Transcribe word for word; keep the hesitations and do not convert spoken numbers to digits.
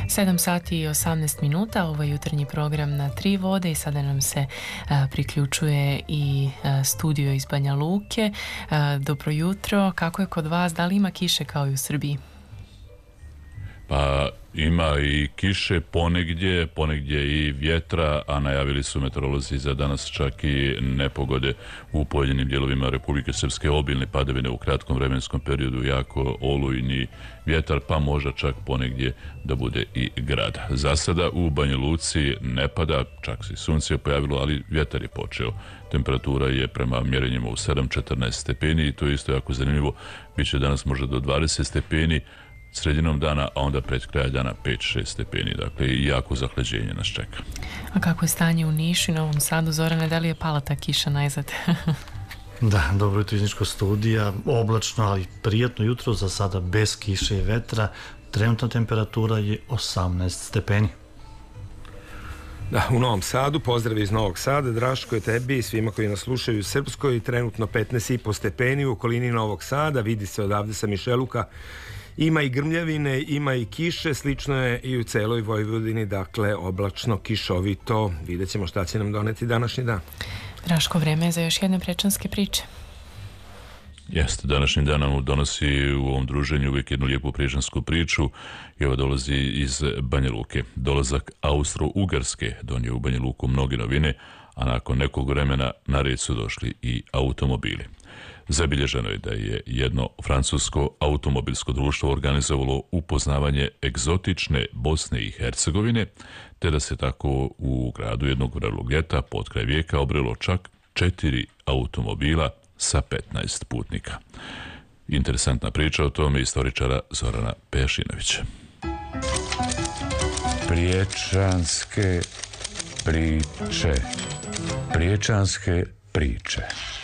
sedam sati i osamnaest minuta, ovo je jutarnji program na Tri vode i sada nam se a, priključuje i a, studio iz Banja Luke. A, dobro jutro, kako je kod vas, da li ima kiše kao i u Srbiji? Pa ima i kiše ponegdje, ponegdje i vjetra, a najavili su meteorolozi za danas čak i nepogode u pojedinim dijelovima Republike Srpske, obilne padavine u kratkom vremenskom periodu, jako olujni vjetar, pa možda čak ponegdje da bude i grad. Za sada u Banja Luci ne pada, čak se i sunce je pojavilo, ali vjetar je počeo. Temperatura je prema mjerenjima u sedam do četrnaest stepeni i to je isto jako zanimljivo. Biće danas možda do dvadeset stepeni, sredinom dana, a onda pred kraj dana pet do šest stepeni. Dakle, jako zahlađenje nas čeka. A kako je stanje u Nišu i Novom Sadu, Zorane, da li je pala ta kiša najzad? Da, dobro jutro iz Niškog studija, oblačno, ali prijatno jutro, za sada bez kiše i vetra. Trenutna temperatura je osamnaest stepeni. Da, u Novom Sadu, pozdrav iz Novog Sada, Draško je tebi i svima koji nas slušaju u Srpskoj, trenutno petnaest i po stepeni u okolini Novog Sada, vidi se odavde sa Mišeluka. Ima i grmljavine, ima i kiše, slično je i u celoj Vojvodini, dakle oblačno, kišovito. Vidjet ćemo šta će nam doneti današnji dan. Draško, vreme je za još jedne prečanske priče. Jeste, današnji dan nam donosi u ovom druženju uvijek jednu lijepu prečansku priču i ovo dolazi iz Banja Luke. Dolazak Austro-Ugarske donio u Banja Luku mnoge novine, a nakon nekog vremena na red su došli i automobili. Zabilježeno je da je jedno francusko automobilsko društvo organizovalo upoznavanje egzotične Bosne i Hercegovine, te da se tako u gradu jednog vrelog ljeta pod kraj vijeka obrelo čak četiri automobila sa petnaest putnika. Interesantna priča o tome istoričara Zorana Pejašinovića. Priječanske priče. Priječanske priče.